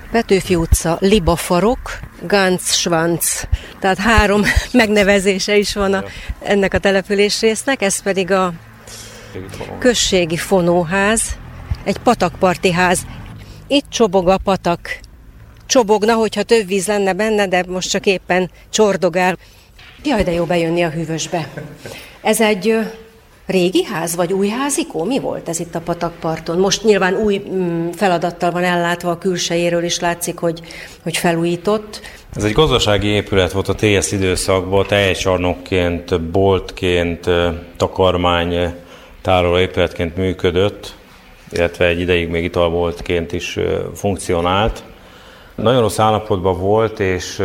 Petőfi utca, Libafarok, Gánc-Svánc. Tehát 3 megnevezése is van ennek a településrésznek, ez pedig a községi fonóház, egy patakparti ház. Itt csobog a patak. Csobogna, hogyha több víz lenne benne, de most csak éppen csordogál. Jaj, de jó bejönni a hűvösbe. Ez egy régi ház, vagy új házikó? Mi volt ez itt a patakparton? Most nyilván új feladattal van ellátva, a külsejéről is látszik, hogy felújított. Ez egy gazdasági épület volt a TS időszakban, tejcsarnokként, boltként, takarmány tároló épületként működött, illetve egy ideig még italboltként is funkcionált. Nagyon rossz állapotban volt, és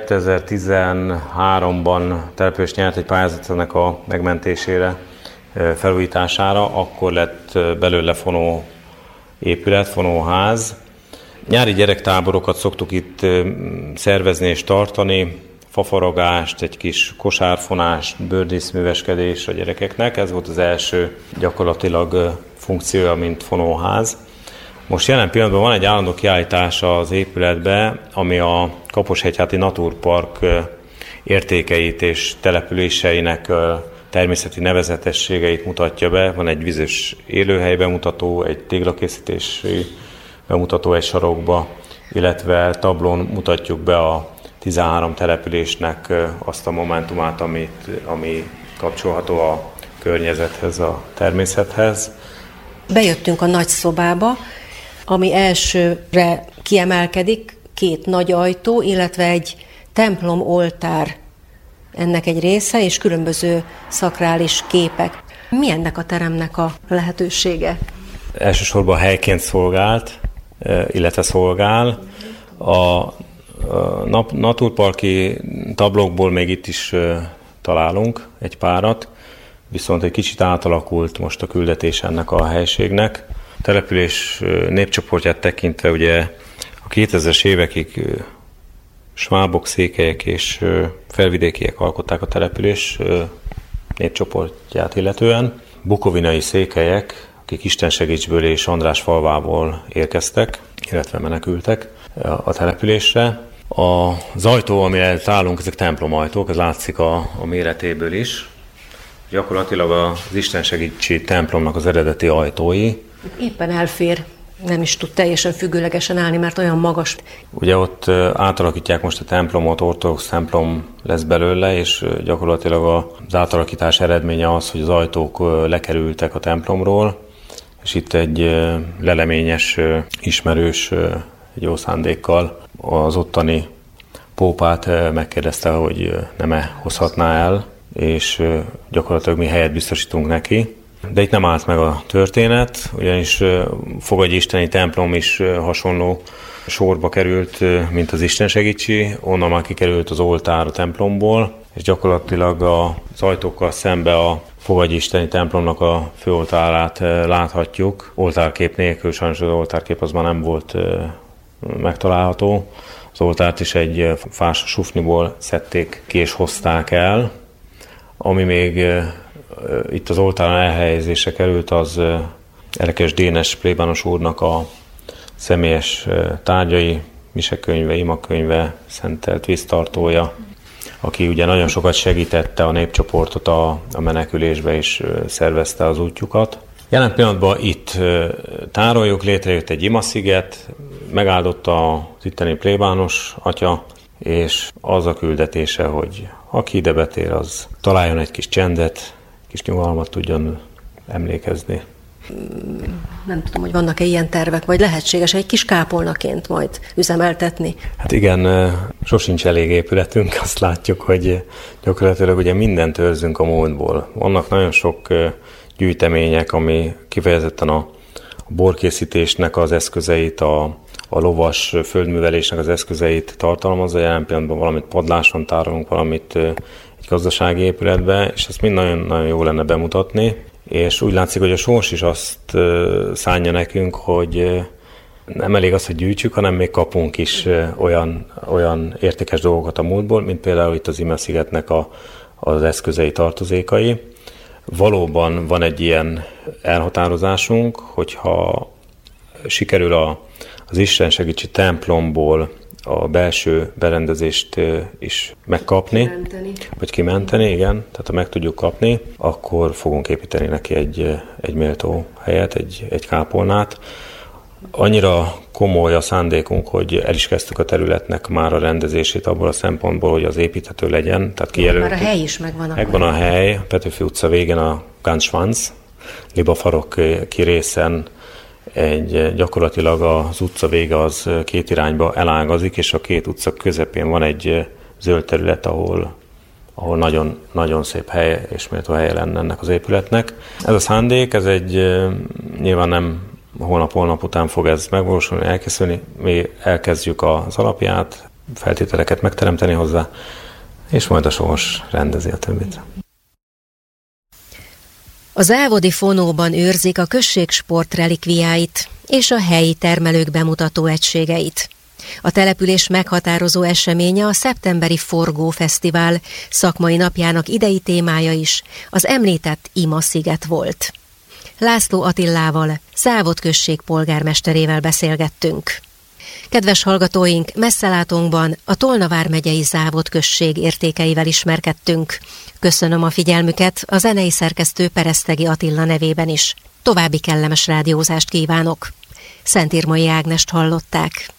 2013-ban település nyert egy pályázat ennek a megmentésére, felújítására, akkor lett belőle fonó épület, fonóház. Nyári gyerektáborokat szoktuk itt szervezni és tartani, fafaragást, egy kis kosárfonást, bőrdíszműveskedés a gyerekeknek. Ez volt az első gyakorlatilag funkciója, mint fonóház. Most jelen pillanatban van egy állandó kiállítás az épületbe, ami a Kaposhegyháti Naturpark értékeit és településeinek természeti nevezetességeit mutatja be. Van egy vizes élőhely bemutató, egy téglakészítési bemutató egy sarokba, illetve tablón mutatjuk be a 13 településnek azt a momentumát, ami kapcsolható a környezethez, a természethez. Bejöttünk a nagy szobába, ami elsőre kiemelkedik, 2 nagy ajtó, illetve egy templom-oltár ennek egy része, és különböző szakrális képek. Mi ennek a teremnek a lehetősége? Elsősorban helyként szolgált, illetve szolgál. A naturparki tablókból még itt is találunk egy párat, viszont egy kicsit átalakult most a küldetés ennek a helységnek. A település népcsoportját tekintve ugye a 2000-es évekig svábok, székelyek és felvidékiek alkották a település népcsoportját illetően. Bukovinai székelyek, akik Istensegécsből és Andrásfalvából érkeztek, illetve menekültek a településre. Az ajtó, amire állunk, ezek templomajtók, ez látszik a méretéből is. Gyakorlatilag az Istensegécsi templomnak az eredeti ajtói. Éppen elfér, nem is tud teljesen függőlegesen állni, mert olyan magas. Ugye ott átalakítják most a templomot, ortodox templom lesz belőle, és gyakorlatilag az átalakítás eredménye az, hogy az ajtók lekerültek a templomról, és itt egy leleményes ismerős jó szándékkal az ottani pópát megkérdezte, hogy nem-e hozhatná el, és gyakorlatilag mi helyet biztosítunk neki. De itt nem állt meg a történet, ugyanis fogadjisteni templom is hasonló sorba került, mint az Istensegécsi, onnan már kikerült az oltár a templomból, és gyakorlatilag az ajtókkal szembe a fogadjisteni templomnak a főoltárát láthatjuk. Oltárkép nélkül, sajnos az oltárkép az már nem volt megtalálható. Az oltárt is egy fás sufniból szedték ki és hozták el. Ami még itt az oltáron elhelyezésre került, az Elekes Dénes plébános úrnak a személyes tárgyai, misekönyve, imakönyve, szentelt víztartója, aki ugye nagyon sokat segítette a népcsoportot a menekülésbe és szervezte az útjukat. Jelen pillanatban itt tároljuk, létrejött egy imasziget, megáldotta az itteni plébános atya, és az a küldetése, hogy aki ide betér, az találjon egy kis csendet, kis nyugalmat tudjon emlékezni. Nem tudom, hogy vannak-e ilyen tervek, vagy lehetséges egy kis kápolnaként majd üzemeltetni? Hát igen, sosincs elég épületünk, azt látjuk, hogy gyakorlatilag ugye mindent őrzünk a múltból. Vannak nagyon sok gyűjtemények, ami kifejezetten a borkészítésnek az eszközeit, a lovas földművelésnek az eszközeit tartalmazza. Jelen pillanatban valamit padláson tárolunk, valamit egy gazdasági épületbe, és ezt mind nagyon jó lenne bemutatni. És úgy látszik, hogy a sors is azt szánja nekünk, hogy nem elég az, hogy gyűjtsük, hanem még kapunk is olyan értékes dolgokat a múltból, mint például itt az Ime-szigetnek az eszközei, tartozékai. Valóban van egy ilyen elhatározásunk, hogyha sikerül az istensegítsi templomból a belső berendezést is megkapni, vagy kimenteni, igen, tehát ha meg tudjuk kapni, akkor fogunk építeni neki egy méltó helyet, egy kápolnát. Annyira komoly a szándékunk, hogy el is kezdtük a területnek már a rendezését abból a szempontból, hogy az építhető legyen. Tehát kijelöltük. Már a hely is megvan. Megvan a hely, Petőfi utca végén a Ganz Schwanz, Libafarok kirészen gyakorlatilag az utca vége az két irányba elágazik, és a két utca közepén van egy zöld terület, ahol nagyon, nagyon szép hely és méltó helye lenne ennek az épületnek. Ez a szándék, ez nyilván nem holnap után fog ez megvalósulni, elkészülni. Mi elkezdjük az alapját, feltételeket megteremteni hozzá, és majd a sors rendezi a többit. A závodi fonóban őrzik a község sportrelikviáit és a helyi termelők bemutató egységeit. A település meghatározó eseménye a szeptemberi Forgó Fesztivál szakmai napjának idei témája is az említett Ima-sziget volt. László Attillával, Závodt község polgármesterével beszélgettünk. Kedves hallgatóink, messzelátónkban a Tolna vármegyei Závodt község értékeivel ismerkedtünk. Köszönöm a figyelmüket a zenei szerkesztő Peresztegi Attila nevében is. További kellemes rádiózást kívánok. Szentírmai Ágnest hallották.